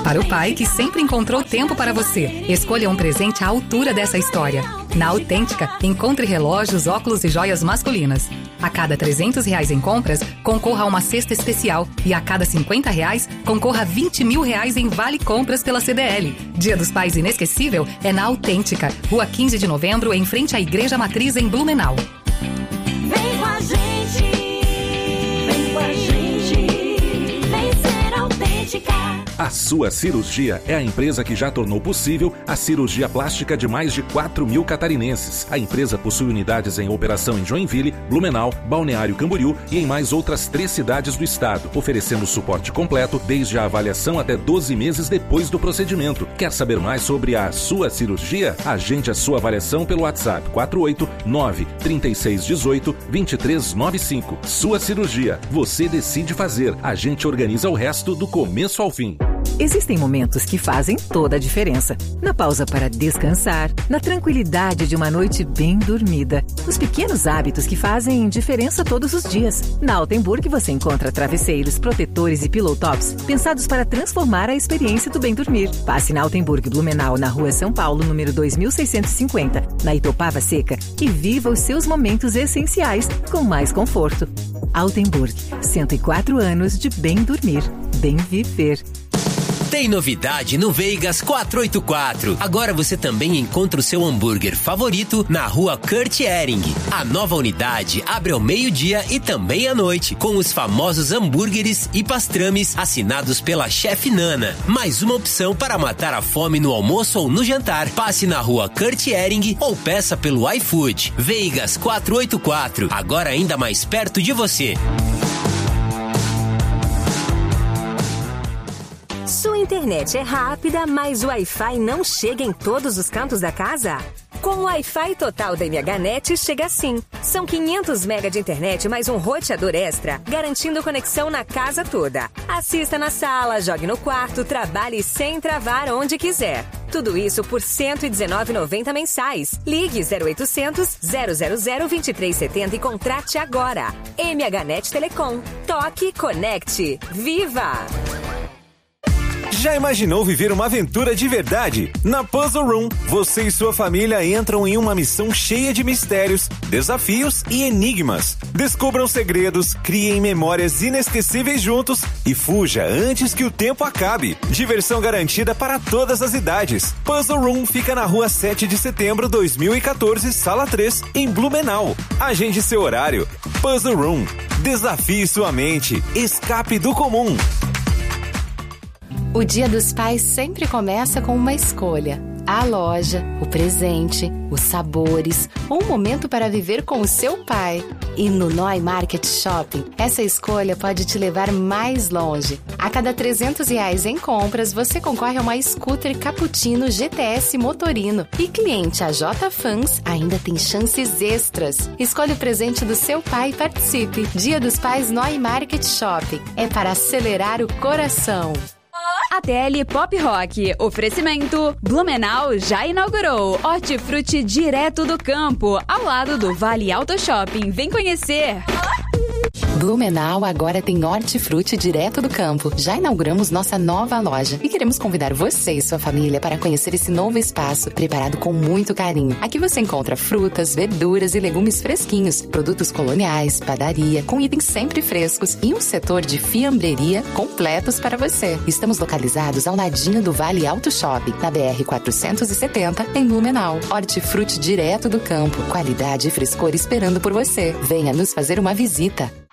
para o pai que sempre encontrou tempo para você. Escolha um presente à altura dessa história. Na Autêntica, encontre relógios, óculos e joias masculinas. A cada R$300 em compras, concorra a uma cesta especial. E a cada R$50, concorra a R$20 mil em vale compras pela CDL. Dia dos Pais inesquecível é na Autêntica, Rua 15 de Novembro, em frente à Igreja Matriz, em Blumenau. Vem com a gente, vem com a gente, vem ser Autêntica. A Sua Cirurgia é a empresa que já tornou possível a cirurgia plástica de mais de 4 mil catarinenses. A empresa possui unidades em operação em Joinville, Blumenau, Balneário Camboriú e em mais outras 3 cidades do estado, oferecendo suporte completo desde a avaliação até 12 meses depois do procedimento. Quer saber mais sobre a Sua Cirurgia? Agende a sua avaliação pelo WhatsApp 489-3618-2395. Sua Cirurgia. Você decide fazer. A gente organiza o resto do começo ao fim. Existem momentos que fazem toda a diferença. Na pausa para descansar, na tranquilidade de uma noite bem dormida, nos pequenos hábitos que fazem diferença todos os dias. Na Altenburg você encontra travesseiros, protetores e pillow tops pensados para transformar a experiência do bem dormir. Passe na Altenburg Blumenau, na Rua São Paulo, número 2650, na Itopava Seca, e viva os seus momentos essenciais com mais conforto. Altenburg, 104 anos de bem dormir, bem viver. Tem novidade no Vegas 484. Agora você também encontra o seu hambúrguer favorito na Rua Kurt Ehring. A nova unidade abre ao meio-dia e também à noite, com os famosos hambúrgueres e pastrames assinados pela chefe Nana. Mais uma opção para matar a fome no almoço ou no jantar. Passe na Rua Kurt Ehring ou peça pelo iFood. Vegas 484, agora ainda mais perto de você. Sua internet é rápida, mas o Wi-Fi não chega em todos os cantos da casa? Com o Wi-Fi total da MHNet chega assim. São 500 MB de internet mais um roteador extra, garantindo conexão na casa toda. Assista na sala, jogue no quarto, trabalhe sem travar onde quiser. Tudo isso por R$ 119,90 mensais. Ligue 0800 000 2370 e contrate agora. MHNet Telecom. Toque, conecte. Viva! Já imaginou viver uma aventura de verdade? Na Puzzle Room, você e sua família entram em uma missão cheia de mistérios, desafios e enigmas. Descubram segredos, criem memórias inesquecíveis juntos e fuja antes que o tempo acabe. Diversão garantida para todas as idades. Puzzle Room fica na Rua 7 de Setembro, 2014, Sala 3, em Blumenau. Agende seu horário. Puzzle Room. Desafie sua mente. Escape do comum. O Dia dos Pais sempre começa com uma escolha. A loja, o presente, os sabores, um momento para viver com o seu pai. E no Noi Market Shopping, essa escolha pode te levar mais longe. A cada R$300 em compras, você concorre a uma scooter Cappuccino GTS Motorino. E cliente AJ Fans ainda tem chances extras. Escolha o presente do seu pai e participe. Dia dos Pais Noi Market Shopping. É para acelerar o coração. ATL Pop Rock. Oferecimento. Blumenau já inaugurou Hortifruti direto do campo, ao lado do Vale Auto Shopping. Vem conhecer. Blumenau agora tem Hortifruti direto do campo. Já inauguramos nossa nova loja e queremos convidar você e sua família para conhecer esse novo espaço, preparado com muito carinho. Aqui você encontra frutas, verduras e legumes fresquinhos, produtos coloniais, padaria, com itens sempre frescos e um setor de fiambreria completos para você. Estamos localizados ao ladinho do Vale Auto Shopping, na BR 470, em Blumenau. Hortifruti direto do campo, qualidade e frescor esperando por você. Venha nos fazer uma visita.